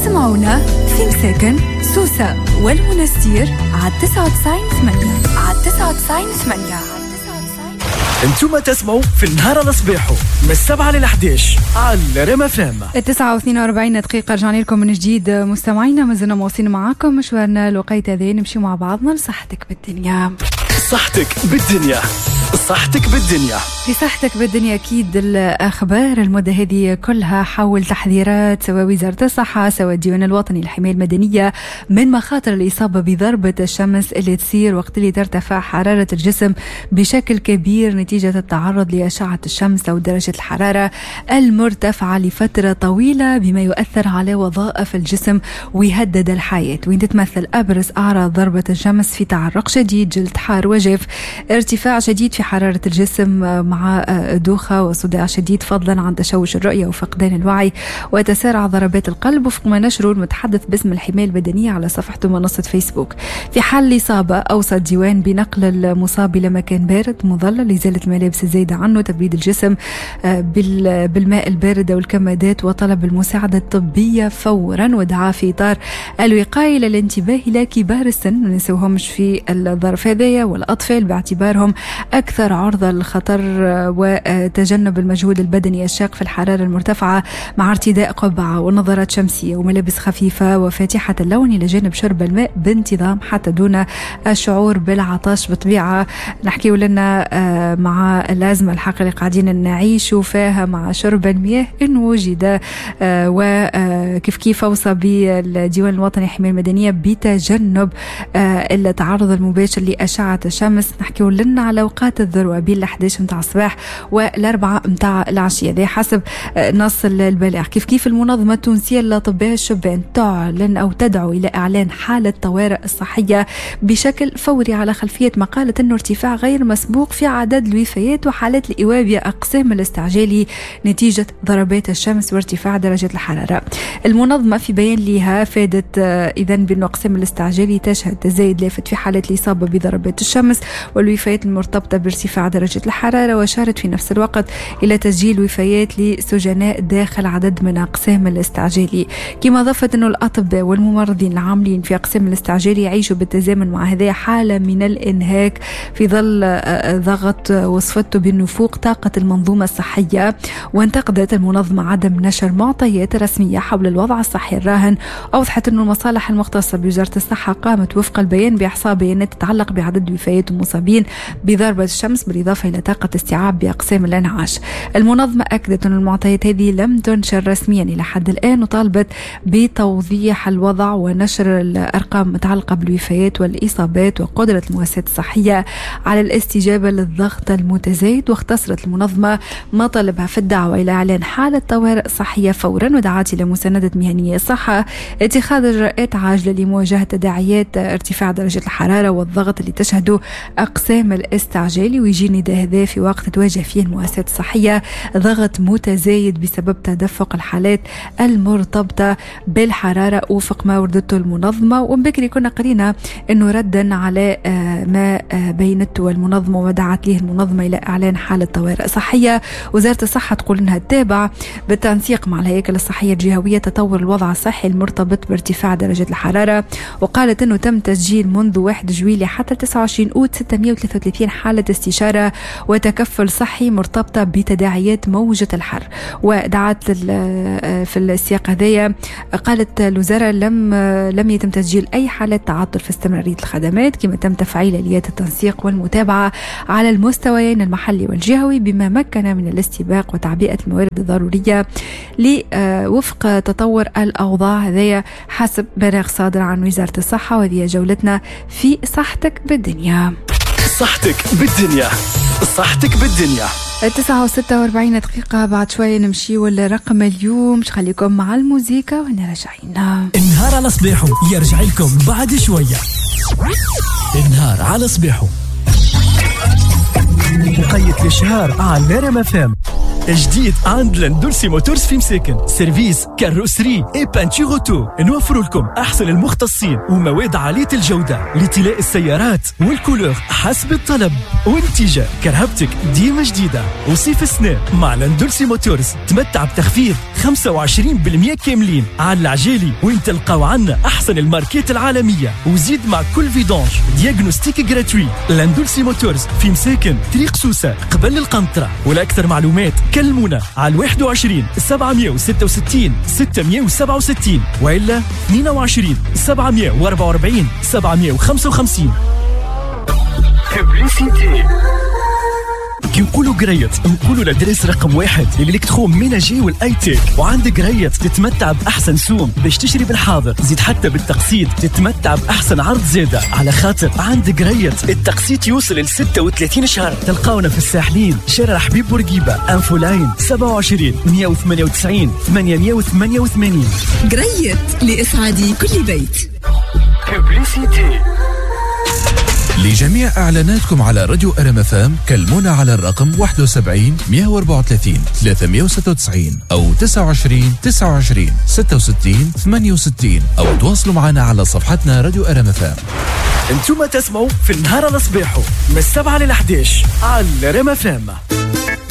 تسمعونا في مساكن سوسة والمنستير على 99.8 على 99.8. انتم تسمعوا في النهار على صباحو من 7 ل 11 على ريم اف ام. 9:42 دقيقة. رجعنا لكم من جديد مستمعينا، ما زلنا مواصلين معاكم مشوارنا لوقيت هذا نمشي مع بعضنا لصحتك بالدنيا. صحتك بالدنيا، صحتك بالدنيا. في صحتك بالدنيا أكيد الأخبار المدة هذه كلها حول تحذيرات سواء وزارة الصحة سواء الديوان الوطني للحماية المدنية من مخاطر الإصابة بضربة الشمس اللي تصير وقت اللي ترتفع حرارة الجسم بشكل كبير نتيجة التعرض لأشعة الشمس أو درجة الحرارة المرتفعة لفترة طويلة، بما يؤثر على وظائف الجسم ويهدد الحياة. وين تتمثل أبرز أعراض ضربة الشمس في تعرق شديد، جلد حار وجف، ارتفاع شديد في حرارة الجسم مع دوخة وصداع شديد، فضلا عن تشوش الرؤية وفقدان الوعي وتسارع ضربات القلب، وفق ما نشره المتحدث باسم الحماية المدنية على صفحته منصة فيسبوك. في حال الإصابة أوصى الديوان بنقل المصاب إلى مكان بارد مظلل لإزالة الملابس الزايدة عنه، تبريد الجسم بالماء البارد أو الكمادات، وطلب المساعدة الطبية فورا، ودعا في إطار الوقاية للانتباه إلى كبار السن، ما ننسوهمش في الظرف هذايا، والأطفال باعتبارهم أكثر عرضة للخطر، وتجنب المجهود البدني الشاق في الحرارة المرتفعة مع ارتداء قبعة ونظارات شمسية وملابس خفيفة وفاتحة اللون، إلى جانب شرب الماء بانتظام حتى دون الشعور بالعطش. بطبيعة نحكي لنا مع الأزمة الحقيقة اللي قاعدين نعيش فيها مع شرب المياه إن وجد، وكيف أوصى بالديوان الوطني للحماية المدنية بتجنب التعرض المباشر لأشعة الشمس. نحكي لنا على أوقات الذروة بين 11 متاع الصباح و4 متاع العشية، ذي حسب نص البلاغ. كيف المنظمة التونسية للأطباء الشبان تعلن أو تدعو إلى إعلان حالة طوارئ الصحية بشكل فوري على خلفية مقالة أنه ارتفاع غير مسبوق في عدد الوفيات وحالات الإيواء بأقسام الاستعجالي نتيجة ضربات الشمس وارتفاع درجة الحرارة. المنظمة في بيان لها فادت إذن بأن أقسام الاستعجالي تشهد تزايد لافت في حالة الإصابة بضربات الشمس والوفيات المرتبطة بارتفاع درجة الحرارة، وشارت في نفس الوقت إلى تسجيل وفيات لسجناء داخل عدد من أقسام الاستعجالي. كما أضافت أنه الأطباء والممرضين العاملين في أقسام الاستعجالي يعيشوا بالتزامن مع هذه حالة من الإنهاك في ظل ضغط وصفته بأنه فوق طاقة المنظومة الصحية. وانتقدت المنظمة عدم نشر معطيات رسمية حول الوضع الصحي الراهن. أوضحت أنه المصالح المختصة بوزارة الصحة قامت وفق البيان بإحصاء بيانات تتعلق بعدد وفيات المصابين بضربة الشمس بالإضافة إلى طاقة استيعاب بأقسام الإنعاش. المنظمة أكدت أن المعطيات هذه لم تنشر رسميا إلى حد الآن، وطالبت بتوضيح الوضع ونشر الأرقام المتعلقة بالوفيات والإصابات وقدرة المؤسسات الصحية على الاستجابة للضغط المتزايد. واختصرت المنظمة مطالبها في الدعوة إلى إعلان حالة طوارئ صحية فورا، ودعت إلى مساندة مهنيي الصحة اتخاذ إجراءات عاجلة لمواجهة تداعيات ارتفاع درجة الحرارة والضغط اللي تشهده أقسام الاستعجالي. ويجي نداء هذا في وقت تواجه فيه المؤسسات الصحية ضغط متزايد بسبب تدفق الحالات المرتبطة بالحرارة وفق ما وردته المنظمة. ومبكري كنا قرينا أنه ردا على ما بينته المنظمة ودعت له المنظمة إلى إعلان حالة طوارئ صحية. وزارة الصحة تقول أنها تتابع بالتنسيق مع الهياكل الصحية الجهوية تطور الوضع الصحي المرتبط بارتفاع درجة الحرارة. وقالت أنه تم تسجيل منذ 1 جويلية حتى 29 أوت 633 حالة استشارة وتكفل صحي مرتبطة بتداعيات موجة الحر. ودعت في السياق هذايا قالت الوزارة لم يتم تسجيل أي حالة تعطل في استمرارية الخدمات، كما تم تفعيل آليات التنسيق والمتابعة على المستويين المحلي والجهوي بما مكن من الاستباق وتعبئة الموارد الضرورية لوفق تطور الأوضاع هذايا حسب بلاغ صادر عن وزارة الصحة. وهذه جولتنا في صحتك بالدنيا. صحتك بالدنيا، صحتك بالدنيا. 9:46 دقيقة. بعد شوية نمشي والرقم اليوم. مش خليكم مع الموسيقى ونرجعين. النهار على صباحو يرجع لكم بعد شوية. النهار على صباحو مقيد للشهر على ريم اف ام. جديد عند لاندولسي موتورز في مساكن، سيرفيس كاروسري اي بانتور اوتو. نوفر لكم احسن المختصين ومواد عاليه الجوده لطلاء السيارات والكولور حسب الطلب. والنتيجه كرهبتك ديما جديده. وصيف السنة مع لاندولسي موتورز تمتع بتخفيض 25% كاملين على العجالي، وين تلقاو عنا احسن الماركات العالميه. وزيد مع كل فيدونج دياغنوستيك جراتوي. لاندولسي موتورز في مساكن طريق سوسه قبل القنطره. ولاكثر معلومات كلمونا على 21 766 667 والا 22 744 755. ببليسيتي. كي نقولوا قريت نقولوا لدرس رقم 1 للإلكترون ميناجي والاي تيك. وعندك قريت تتمتع باحسن سوم باش تشري بالحاضر، زيد حتى بالتقسيط تتمتع باحسن عرض زاده، على خاطر عندك قريت التقسيط يوصل ل 36 شهر. تلقاونا في الساحلين، شارع حبيب بورقيبه، انفو لاين 27 198 888. قريت لإسعاد كل بيت. ببليسيتي. لجميع إعلاناتكم على راديو RMFM كلمونا على الرقم 71 134 396 أو 29 29 66 68 أو تواصلوا معنا على صفحتنا راديو RMFM. انتم تسمعوا في النهار الصباحو من 7 ل 11 على RMFM.